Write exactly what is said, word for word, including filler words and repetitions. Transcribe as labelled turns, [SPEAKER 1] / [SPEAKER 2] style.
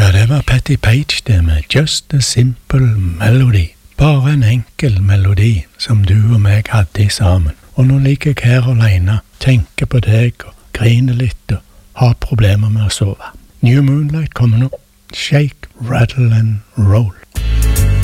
[SPEAKER 1] Ja, det var Patti Page det med Just a Simple Melody. Bare en enkel melodi som du og meg hadde sammen. Og nå ligger jeg her alene, tenker på deg og griner litt og har problemer med å sove. New Moonlight kommer nå. Shake, rattle and roll.